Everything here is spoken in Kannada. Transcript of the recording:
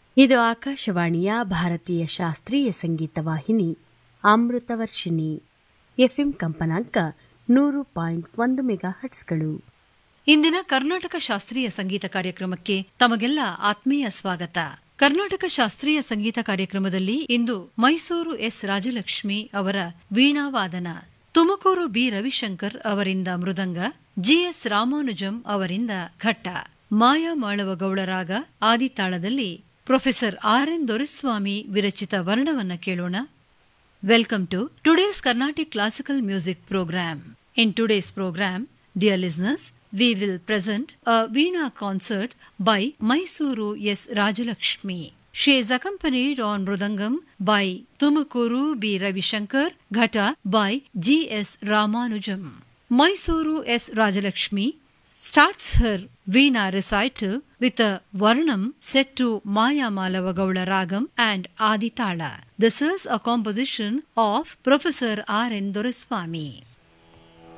ಇದು ಆಕಾಶವಾಣಿಯ ಭಾರತೀಯ ಶಾಸ್ತ್ರೀಯ ಸಂಗೀತ ವಾಹಿನಿ ಅಮೃತವರ್ಷಿಣಿ. ಎಫ್ಎಂ ಕಂಪನಾಂಕ 100.1 ಮೆಗಾಹರ್ಟ್ಸ್ಗಳು. ಇಂದಿನ ಕರ್ನಾಟಕ ಶಾಸ್ತ್ರೀಯ ಸಂಗೀತ ಕಾರ್ಯಕ್ರಮಕ್ಕೆ ತಮಗೆಲ್ಲ ಆತ್ಮೀಯ ಸ್ವಾಗತ. ಕರ್ನಾಟಕ ಶಾಸ್ತ್ರೀಯ ಸಂಗೀತ ಕಾರ್ಯಕ್ರಮದಲ್ಲಿ ಇಂದು ಮೈಸೂರು ಎಸ್ ರಾಜಲಕ್ಷ್ಮಿ ಅವರ ವೀಣಾವಾದನ, ತುಮಕೂರು ಬಿ ರವಿಶಂಕರ್ ಅವರಿಂದ ಮೃದಂಗ, ಜಿಎಸ್ ರಾಮಾನುಜಂ ಅವರಿಂದ ಘಟ್ಟ, ಮಾಯಾ ಮಾಳವಗೌಳ ರಾಗ ಆದಿತಾಳದಲ್ಲಿ ಪ್ರೊಫೆಸರ್ ಆರ್.ಎನ್. ದೊರೆಸ್ವಾಮಿ ವಿರಚಿತ ವರ್ಣವನ್ನ ಕೇಳೋಣ. Welcome to today's Carnatic Classical Music Program. In today's program, dear listeners, we will present a Veena concert by Mysuru S. Rajalakshmi. She is accompanied on Mridangam by Tumakuru B. Ravishankar, Ghata by G. S. Ramanujam. Mysuru S. Rajalakshmi starts her Veena recital with a Varnam set to Maya Malavagaula Ragam and Aditala. This is a composition of Professor R.N. Doreswamy.